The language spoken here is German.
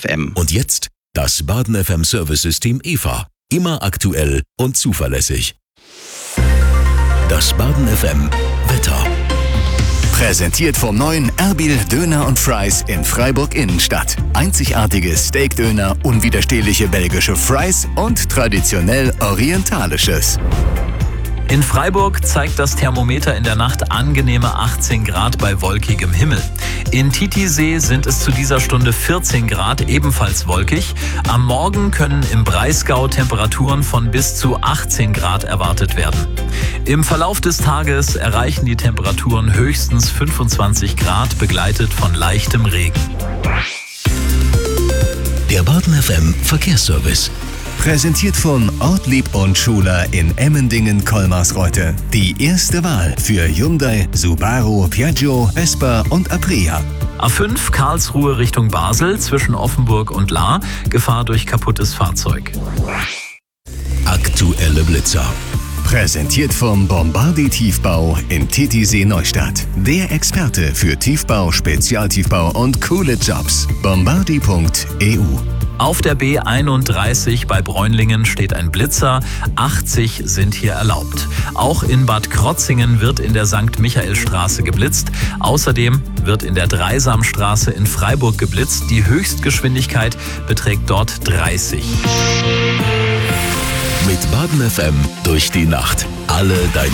FM. Und jetzt das Baden FM Service-System EVA. Immer aktuell und zuverlässig. Das Baden FM Wetter. Präsentiert vom neuen Erbil Döner und Fries in Freiburg Innenstadt. Einzigartige Steakdöner, unwiderstehliche belgische Fries und traditionell orientalisches. In Freiburg zeigt das Thermometer in der Nacht angenehme 18 Grad bei wolkigem Himmel. In Titisee sind es zu dieser Stunde 14 Grad, ebenfalls wolkig. Am Morgen können im Breisgau Temperaturen von bis zu 18 Grad erwartet werden. Im Verlauf des Tages erreichen die Temperaturen höchstens 25 Grad, begleitet von leichtem Regen. Der Baden FM Verkehrsservice. Präsentiert von Ortlieb und Schuler in Emmendingen-Kolmarsreuth. Die erste Wahl für Hyundai, Subaru, Piaggio, Vespa und Aprilia. A5 Karlsruhe Richtung Basel zwischen Offenburg und Lahr. Gefahr durch kaputtes Fahrzeug. Aktuelle Blitzer. Präsentiert vom Bombardi Tiefbau in Titisee Neustadt. Der Experte für Tiefbau, Spezialtiefbau und coole Jobs. Bombardi.eu. Auf der B31 bei Bräunlingen steht ein Blitzer. 80 sind hier erlaubt. Auch in Bad Krotzingen wird in der St. Michaelstraße geblitzt. Außerdem wird in der Dreisamstraße in Freiburg geblitzt. Die Höchstgeschwindigkeit beträgt dort 30. Mit Baden FM durch die Nacht. Alle deine